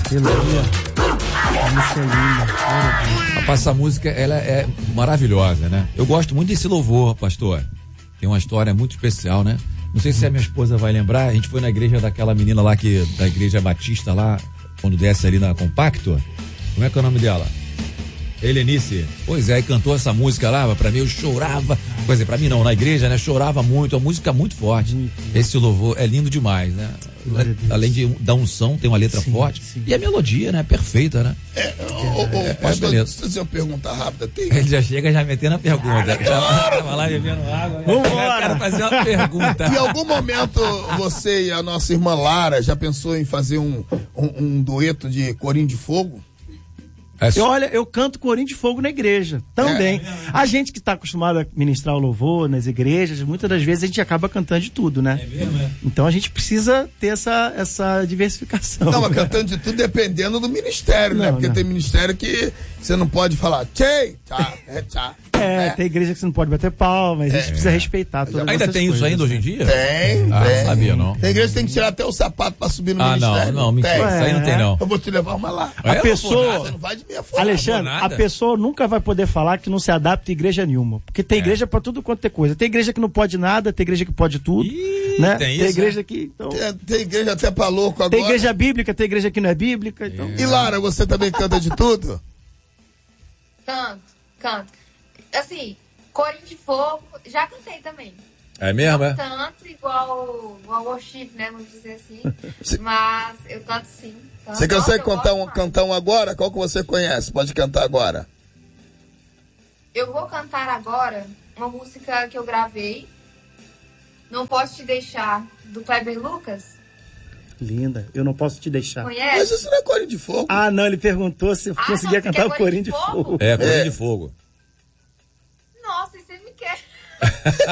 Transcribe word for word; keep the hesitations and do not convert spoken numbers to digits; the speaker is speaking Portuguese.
Melodia. Música linda. Rapaz, essa música, ela é maravilhosa, né? Eu gosto muito desse louvor, pastor. Tem uma história muito especial, né? Não sei se a minha esposa vai lembrar, a gente foi na igreja daquela menina lá, que, da igreja batista lá, quando desce ali na Compacto. Como é que é o nome dela? Helenice. Pois é, e cantou essa música lá, pra mim eu chorava, quer dizer, pra mim não, na igreja, né, chorava muito, a música muito forte. Muito. Esse louvor é lindo demais, né? Além de da unção, tem uma letra sim, forte, sim. E a melodia, né, perfeita, né? É, o, o, é, pastor, deixa eu perguntar rápida, tem... Ele já chega já metendo a pergunta, ah, já tava lá bebendo água, vambora! Quero fazer uma pergunta. Em algum momento, você e a nossa irmã Lara já pensou em fazer um, um, um dueto de Corinho de Fogo? Eu, olha, eu canto Corinho de Fogo na igreja também. É. A gente que está acostumado a ministrar o louvor nas igrejas, muitas das vezes a gente acaba cantando de tudo, né? É mesmo, é? Então a gente precisa ter essa, essa diversificação. Não, mas cantando de tudo dependendo do ministério, não, né? Porque não. Tem ministério que você não pode falar tchê, tchá, é, tchá. É, é, tem igreja que você não pode bater palma, a gente é. precisa respeitar todas Ainda tem coisas, isso ainda né? hoje em dia? Tem, ah, tem. Sabia, não. Tem igreja que tem que tirar até o sapato pra subir no ah, ministério. Ah, não, não, mentira, isso aí não tem não. Eu vou te levar uma lá. A eu pessoa... Você não vai de minha forma. Alexandre, a pessoa nunca vai poder falar que não se adapta a igreja nenhuma. Porque tem é. igreja pra tudo quanto é coisa. Tem igreja que não pode nada, tem igreja que pode tudo. Ih, né? Tem, tem isso, igreja é? que... Então... Tem, tem igreja até pra louco agora. Tem igreja bíblica, tem igreja que não é bíblica. Então... E Lara, você também canta de tudo? Canto, canto. Assim, Corinho de Fogo, já cantei também. É mesmo, não é? Tanto igual ao worship, né? Vamos dizer assim. Mas eu canto sim. Canto. Você consegue Nossa, cantar um, cantar um agora? Qual que você conhece? Pode cantar agora. Eu vou cantar agora uma música que eu gravei. Não Posso Te Deixar, do Kleber Lucas. Linda, Eu Não Posso Te Deixar. Conhece? Mas isso não é Corinho de Fogo. Ah, não, ele perguntou se ah, conseguia não, cantar o Corinho de Fogo. É, Corinho é. de Fogo. Nossa, e você me quer?